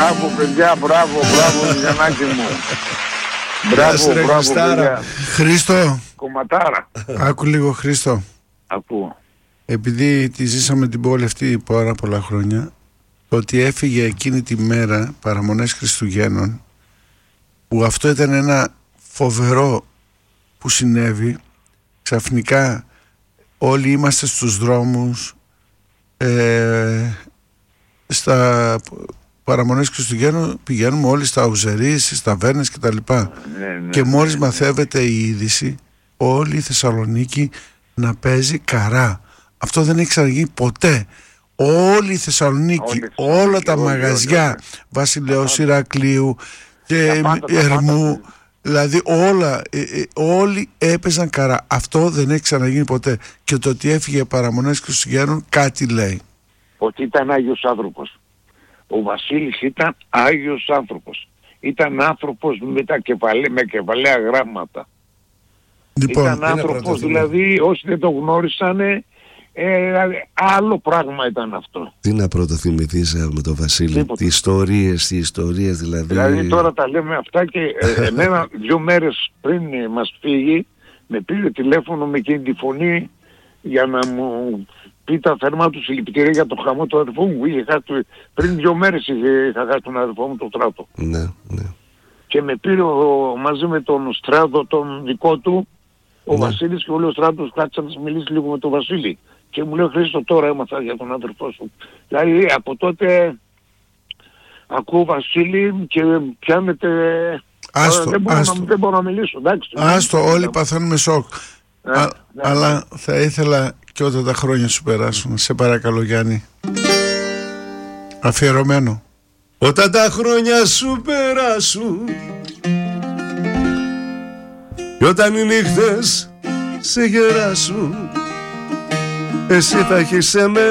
Μπράβο παιδιά, μπράβο Γιαννάκη μου. Μπράβο παιδιά. Χρήστο. Κομματάρα. Άκου λίγο Χρήστο. Ακούω. Επειδή τη ζήσαμε την πόλη αυτή πάρα πολλά χρόνια, το ότι έφυγε εκείνη τη μέρα παραμονές Χριστουγέννων, που αυτό ήταν ένα φοβερό που συνέβη, ξαφνικά όλοι είμαστε στους δρόμους, στα παραμονές Χριστουγέννων πηγαίνουμε όλοι στα Ουζερίες, στις ταβέρνες κτλ. Και μόλις μαθεύεται η είδηση, όλη η Θεσσαλονίκη να παίζει καρά. Αυτό δεν έχει ξαναγίνει ποτέ. Όλη η Θεσσαλονίκη, όλα τα μαγαζιά, Βασιλέως, Ηρακλείου και Ερμού, δηλαδή όλοι έπαιζαν καρά. Αυτό δεν έχει ξαναγίνει ποτέ. Και το ότι έφυγε παραμονές Χριστουγέννων κάτι λέει. Ότι ήταν Άγιος άνθρωπος. Ο Βασίλης ήταν Άγιος άνθρωπος. Ήταν άνθρωπος με κεφαλαία γράμματα. Λοιπόν, ήταν άνθρωπος, δηλαδή όσοι δεν το γνώρισανε, άλλο πράγμα ήταν αυτό. Τι να πρωτοθυμηθείς με τον Βασίλη, τι ιστορίες δηλαδή. Δηλαδή τώρα τα λέμε αυτά και εμένα 2 μέρες πριν μας φύγει με πήρε τηλέφωνο με εκείνη τη φωνή για να μου πει τα θερμά του συλληπιτήρια για το χαμό του αδερφού μου. Πριν 2 μέρες είχα χάσει τον αδερφό μου το στράτο. Ναι. Και με πήρε μαζί με τον Στράτο τον δικό του ο Βασίλης και ο Στράτος κάτσε να μιλήσει λίγο με τον Βασίλη. Και μου λέει Χρήστο τώρα έμαθα για τον αδερφό σου. Δηλαδή από τότε ακούω Βασίλη και πιάνεται... δεν μπορώ να μιλήσω. Εντάξει, άστο, όλοι παθαίνουμε σοκ. Αλλά θα ήθελα και όταν τα χρόνια σου περάσουν, σε παρακαλώ Γιάννη, αφιερωμένο. Όταν τα χρόνια σου περάσουν και όταν οι νύχτες σε γεράσουν, εσύ θα έχεις